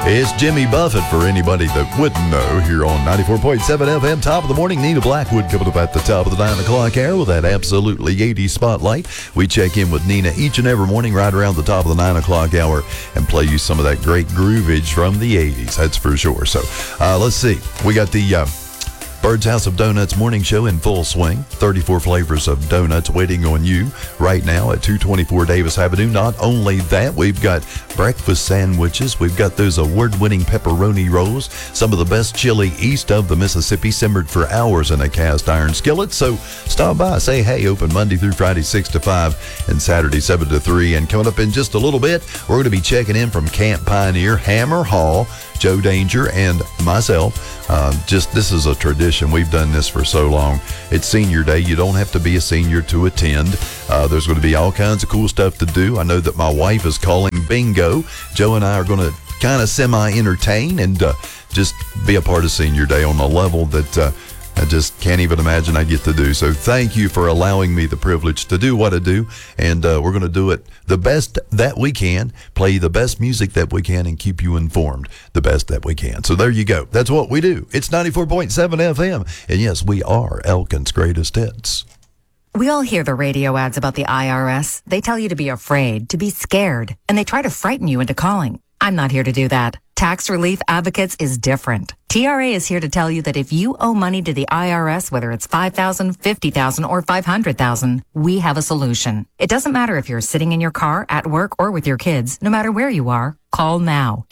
It's Jimmy Buffett for anybody that wouldn't know here on 94.7 FM. Top of the morning, Nina Blackwood coming up at the top of the 9 o'clock hour with that absolutely 80s spotlight. We check in with Nina each and every morning right around the top of the 9 o'clock hour and play you some of that great groovage from the 80s. That's for sure. So let's see. We got the Bird's House of Donuts morning show in full swing. 34 flavors of donuts waiting on you right now at 224 Davis Avenue. Not only that, we've got breakfast sandwiches. We've got those award-winning pepperoni rolls. Some of the best chili east of the Mississippi, simmered for hours in a cast iron skillet. So stop by, say hey. Open Monday through Friday 6 to 5 and Saturday 7 to 3. And coming up in just a little bit, we're going to be checking in from Camp Pioneer, Hammer Hall. Joe Danger and myself. This is a tradition. We've done this for so long. It's senior day. You don't have to be a senior to attend. There's going to be all kinds of cool stuff to do. I know that my wife is calling bingo. Joe and I are going to kind of semi-entertain and just be a part of senior day on a level that I just can't even imagine I get to do. So thank you for allowing me the privilege to do what I do. And we're going to do it the best that we can, play the best music that we can, and keep you informed the best that we can. So there you go. That's what we do. It's 94.7 FM. And yes, we are Elkin's greatest hits. We all hear the radio ads about the IRS. They tell you to be afraid, to be scared, and they try to frighten you into calling. I'm not here to do that. Tax Relief Advocates is different. TRA is here to tell you that if you owe money to the IRS, whether it's $5,000, $50,000, or $500,000, we have a solution. It doesn't matter if you're sitting in your car, at work, or with your kids. No matter where you are, call now.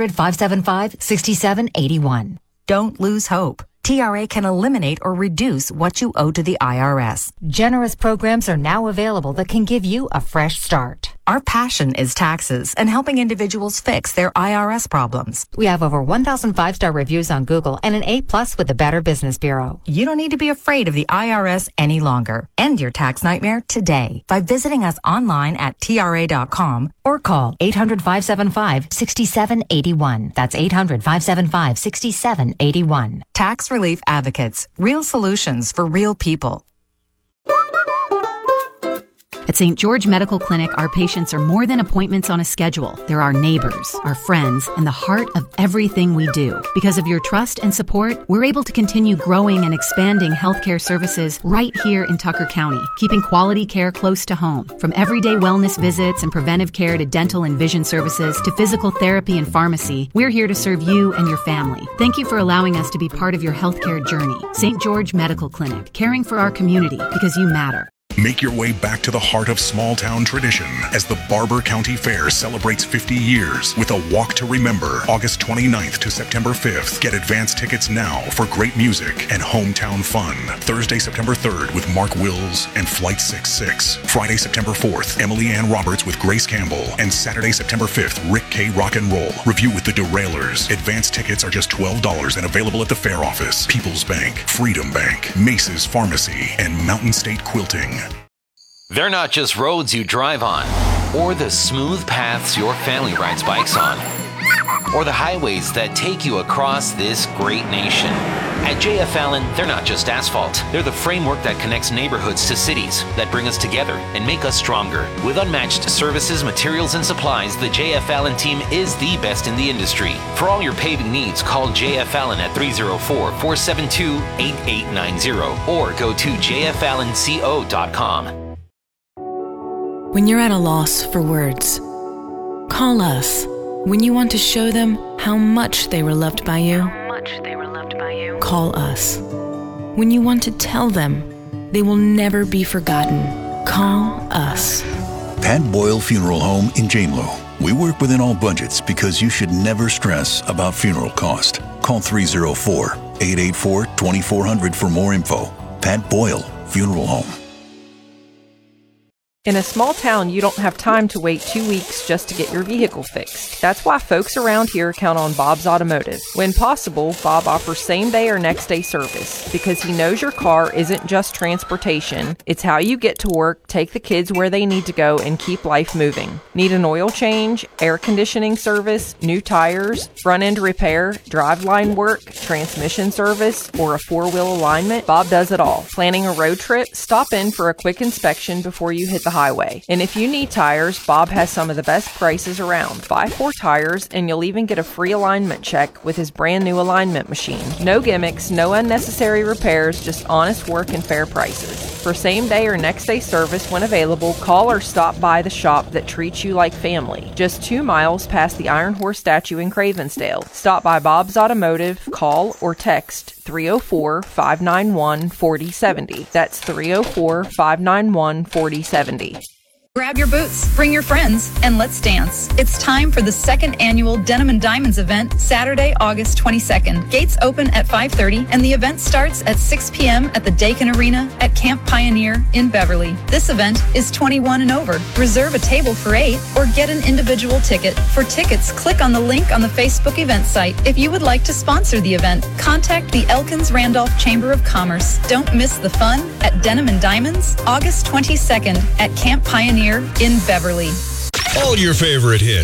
800-575-6781. Don't lose hope. TRA can eliminate or reduce what you owe to the IRS. Generous programs are now available that can give you a fresh start. Our passion is taxes and helping individuals fix their IRS problems. We have over 1,000 5-star reviews on Google and an A+ with the Better Business Bureau. You don't need to be afraid of the IRS any longer. End your tax nightmare today by visiting us online at TRA.com or call 800-575-6781. That's 800-575-6781. Tax Relief Advocates. Real solutions for real people. At St. George Medical Clinic, our patients are more than appointments on a schedule. They're our neighbors, our friends, and the heart of everything we do. Because of your trust and support, we're able to continue growing and expanding healthcare services right here in Tucker County, keeping quality care close to home. From everyday wellness visits and preventive care to dental and vision services to physical therapy and pharmacy, we're here to serve you and your family. Thank you for allowing us to be part of your healthcare journey. St. George Medical Clinic, caring for our community because you matter. Make your way back to the heart of small-town tradition as the Barber County Fair celebrates 50 years with a Walk to Remember, August 29th to September 5th. Get advance tickets now for great music and hometown fun. Thursday, September 3rd with Mark Wills and Flight 66. Friday, September 4th, Emily Ann Roberts with Grace Campbell. And Saturday, September 5th, Rick K. Rock and Roll. Review with the Derailers. Advance tickets are just $12 and available at the fair office, People's Bank, Freedom Bank, Mace's Pharmacy, and Mountain State Quilting. They're not just roads you drive on, or the smooth paths your family rides bikes on, or the highways that take you across this great nation. At JF Allen, they're not just asphalt. They're the framework that connects neighborhoods to cities, that bring us together and make us stronger. With unmatched services, materials, and supplies, the JF Allen team is the best in the industry. For all your paving needs, call JF Allen at 304-472-8890 or go to jfallenco.com. When you're at a loss for words, call us. When you want to show them how much they were loved by you, call us. When you want to tell them they will never be forgotten, call us. Pat Boyle Funeral Home in Janelow. We work within all budgets because you should never stress about funeral cost. Call 304-884-2400 for more info. Pat Boyle Funeral Home. In a small town, you don't have time to wait 2 weeks just to get your vehicle fixed. That's why folks around here count on Bob's Automotive. When possible, Bob offers same-day or next-day service because he knows your car isn't just transportation. It's how you get to work, take the kids where they need to go, and keep life moving. Need an oil change, air conditioning service, new tires, front-end repair, driveline work, transmission service, or a four-wheel alignment? Bob does it all. Planning a road trip? Stop in for a quick inspection before you hit the highway. And if you need tires, Bob has some of the best prices around. Buy 4 tires and you'll even get a free alignment check with his brand new alignment machine. No gimmicks, no unnecessary repairs, just honest work and fair prices. For same day or next day service when available, call or stop by the shop that treats you like family. Just 2 miles past the Iron Horse statue in Cravensdale. Stop by Bob's Automotive, call or text 304-591-4070. That's 304-591-4070. Grab your boots, bring your friends, and let's dance. It's time for the 2nd annual Denim and Diamonds event, Saturday, August 22nd. Gates open at 5:30, and the event starts at 6 p.m. at the Dakin Arena at Camp Pioneer in Beverly. This event is 21 and over. Reserve a table for 8 or get an individual ticket. For tickets, click on the link on the Facebook event site. If you would like to sponsor the event, contact the Elkins Randolph Chamber of Commerce. Don't miss the fun at Denim and Diamonds, August 22nd at Camp Pioneer in Beverly. All your favorite hits.